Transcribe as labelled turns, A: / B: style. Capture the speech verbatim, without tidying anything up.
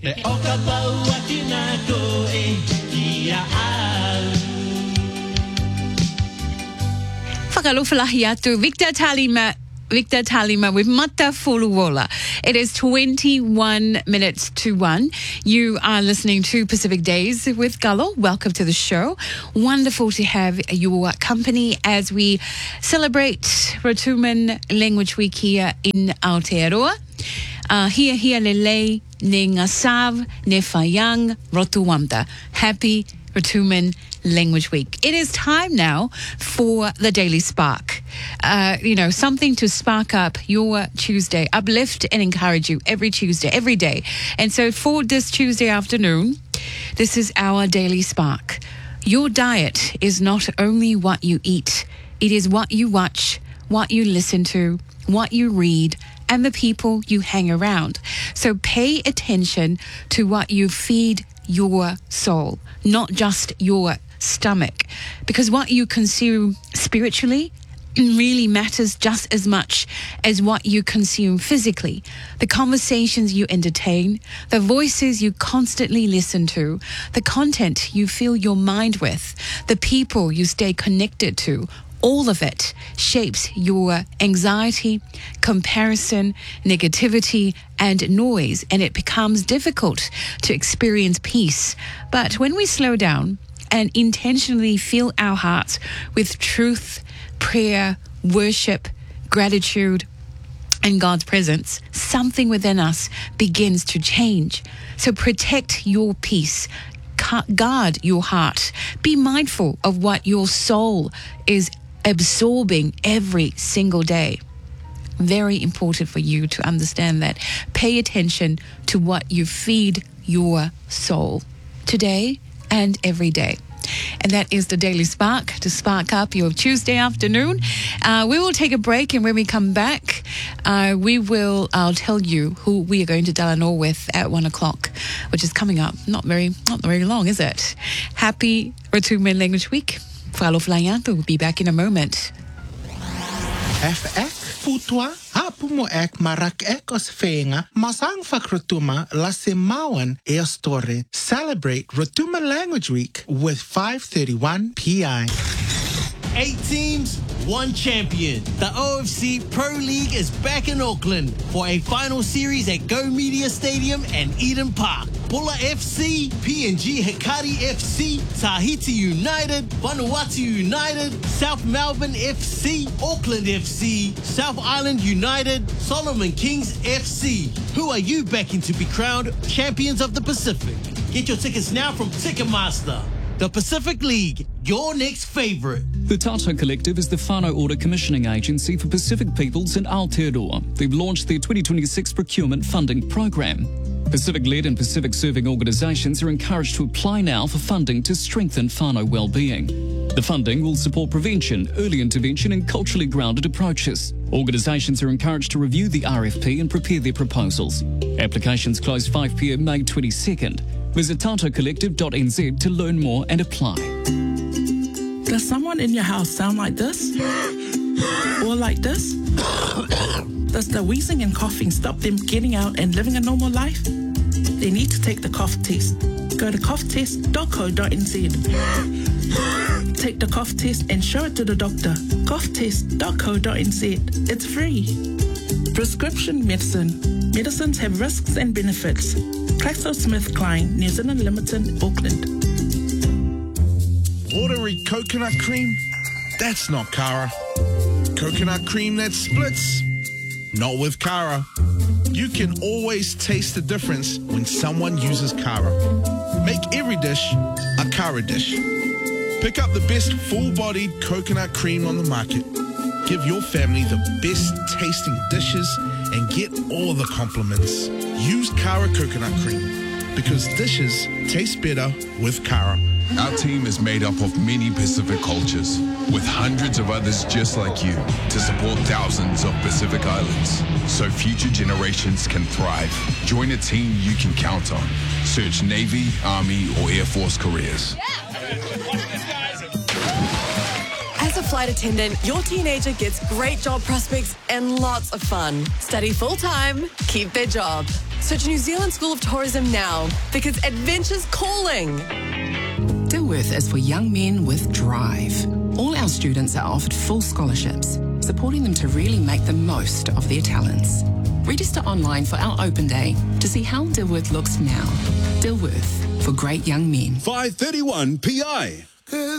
A: E o ka paua kina ko e kia au.
B: Whakalofalahi atu, Victor Talima, Victor Talima with Mata Fuluola. It is twenty-one minutes to one. You are listening to Pacific Days with Galo. Welcome to the show. Wonderful to have your company as we celebrate Rotuman Language Week here in Aotearoa. Uh, hia hia lele ne ngasav ne whaiang rotuwamta. Happy Rotuman Language Week. It is time now for the Daily Spark. Uh, you know, something to spark up your Tuesday, uplift and encourage you every Tuesday, every day. And so for this Tuesday afternoon, this is our Daily Spark. Your diet is not only what you eat, it is what you watch, what you listen to, what you read, and the people you hang around. So pay attention to what you feed your soul, not just your stomach, because what you consume spiritually really matters just as much as what you consume physically. The conversations you entertain, the voices you constantly listen to, the content you fill your mind with, the people you stay connected to, all of it shapes your anxiety, comparison, negativity, and noise, and it becomes difficult to experience peace. But when we slow down and intentionally fill our hearts with truth, prayer, worship, gratitude, and God's presence, something within us begins to change. So protect your peace. Guard your heart. Be mindful of what your soul is absorbing every single day. Very important for you to understand that. Pay attention to what you feed your soul today and every day. And that is the Daily Spark, to spark up your Tuesday afternoon. Uh, we will take a break, and when we come back, uh, we will, I'll tell you who we are going to Dalano with at one o'clock, which is coming up. Not very, not very long, is it? Happy Rotuman Language Week. We'll be back in a moment.
C: F ek futua hapu mo ek marak ek os fenga masang fak rotuma la semawan e astore. Celebrate Rotuma Language Week with five thirty-one P I.
A: Eight teams, one champion. The O F C Pro League is back in Auckland for a final series at Go Media Stadium and Eden Park. Bulla F C, P N G Hikari F C, Tahiti United, Vanuatu United, South Melbourne F C, Auckland F C, South Island United, Solomon Kings F C. Who are you backing to be crowned champions of the Pacific? Get your tickets now from Ticketmaster. The Pacific League, your next favorite.
D: The Tato Collective is the whānau order commissioning agency for Pacific peoples in Aotearoa. They've launched their twenty twenty-six procurement funding program. Pacific-led and Pacific-serving organisations are encouraged to apply now for funding to strengthen whānau well-being. The funding will support prevention, early intervention and culturally grounded approaches. Organisations are encouraged to review the R F P and prepare their proposals. Applications close five p m May twenty-second. Visit tato collective dot n z to learn more and apply.
E: Does someone in your house sound like this? Or like this? Does the wheezing and coughing stop them getting out and living a normal life? They need to take the cough test. Go to cough test dot co dot n z. Take the cough test and show it to the doctor. cough test dot co dot n z. It's free. Prescription medicine. Medicines have risks and benefits. GlaxoSmithKline, New Zealand Limited, Auckland.
F: Watery coconut cream? That's not Cara. Coconut cream that splits? Not with Cara. You can always taste the difference when someone uses Cara. Make every dish a Cara dish. Pick up the best full-bodied coconut cream on the market. Give your family the best tasting dishes and get all the compliments. Use Cara coconut cream because dishes taste better with Cara.
G: Our team is made up of many Pacific cultures, with hundreds of others just like you, to support thousands of Pacific islands, so future generations can thrive. Join a team you can count on. Search Navy, Army, or Air Force careers.
H: As a flight attendant, your teenager gets great job prospects and lots of fun. Study full-time, keep their job. Search New Zealand School of Tourism now, because adventure's calling.
I: Dilworth is for young men with drive. All our students are offered full scholarships, supporting them to really make the most of their talents. Register online for our open day to see how Dilworth looks now. Dilworth, for great young men.
J: five thirty-one P I.